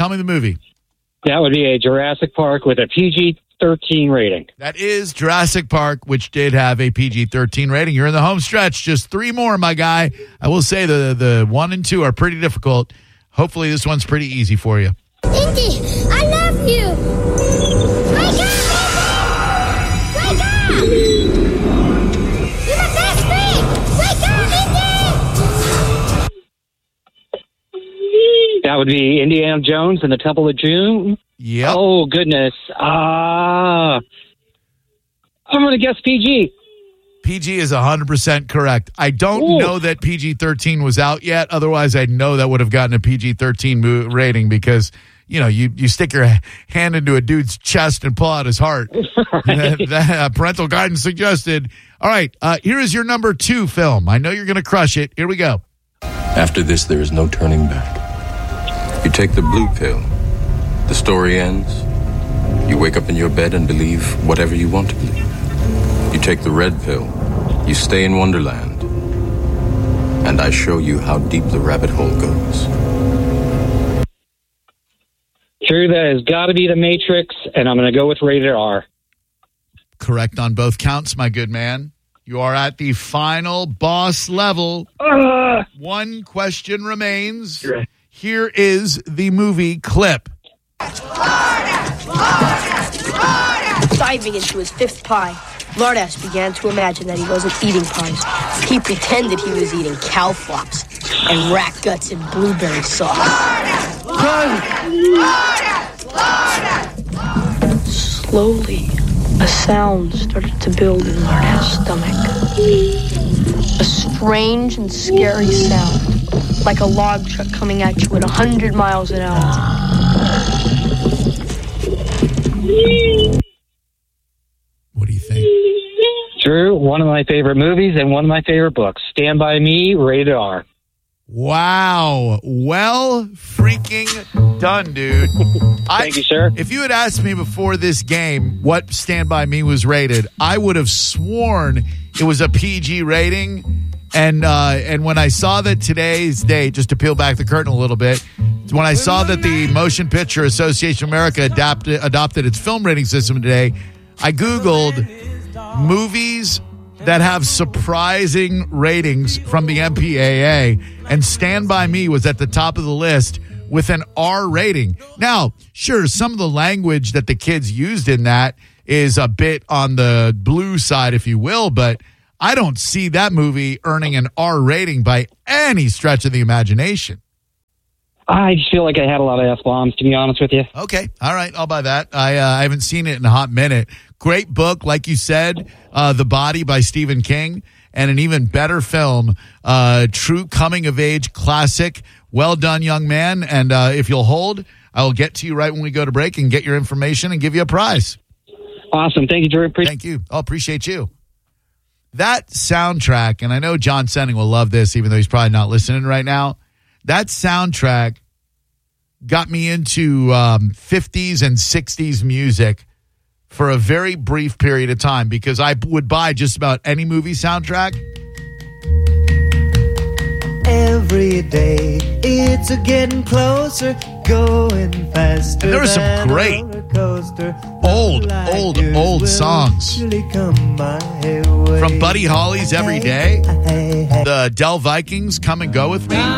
Tell me the movie. That would be a Jurassic Park with a PG-13 rating. That is Jurassic Park, which did have a PG-13 rating. You're in the home stretch. Just 3 more, my guy. I will say the 1 and 2 are pretty difficult. Hopefully this one's pretty easy for you. Indy, I love you. Wake up! Wake up! You're my best friend. Wake up, Indy! That would be Indiana Jones and the Temple of Doom. Yep. Oh, goodness. I'm going to guess PG. PG is 100% correct. I don't know that PG-13 was out yet. Otherwise, I know that would have gotten a PG-13 rating because, you know, you stick your hand into a dude's chest and pull out his heart. That parental guidance suggested. All right, here is your number 2 film. I know you're going to crush it. Here we go. After this, there is no turning back. You take the blue pill. The story ends. You wake up in your bed and believe whatever you want to believe. You take the red pill. You stay in Wonderland. And I show you how deep the rabbit hole goes. True, that has got to be The Matrix, and I'm going to go with rated R. Correct on both counts, my good man. You are at the final boss level. 1 question remains. Right. Here is the movie clip. Diving into his 5th pie, Lardass began to imagine that he wasn't eating pies. He pretended he was eating cow flops and rat guts and blueberry sauce. Slowly, a sound started to build in Lardass' stomach. A strange and scary sound, like a log truck coming at you at 100 miles an hour. What do you think? Drew, one of my favorite movies and one of my favorite books. Stand By Me, rated R. Wow. Well freaking done, dude. Thank you, sir. If you had asked me before this game what Stand By Me was rated, I would have sworn it was a PG rating. And when I saw that today's date, just to peel back the curtain a little bit, when I saw that the Motion Picture Association of America adopted its film rating system today, I Googled movies that have surprising ratings from the MPAA, and Stand By Me was at the top of the list with an R rating. Now, sure, some of the language that the kids used in that is a bit on the blue side, if you will, but I don't see that movie earning an R rating by any stretch of the imagination. I just feel like I had a lot of F-bombs, to be honest with you. Okay. All right. I'll buy that. I haven't seen it in a hot minute. Great book, like you said, The Body by Stephen King, and an even better film, true coming-of-age classic. Well done, young man. And if you'll hold, I will get to you right when we go to break and get your information and give you a prize. Awesome. Thank you, Drew. Thank you. I appreciate you. That soundtrack, and I know John Senning will love this, even though he's probably not listening right now. That soundtrack got me into 50s and 60s music for a very brief period of time because I would buy just about any movie soundtrack. Every day it's a getting closer, going faster. And there were some great old songs. From Buddy Holly's Every Day, the Del Vikings, Come and Go With Me.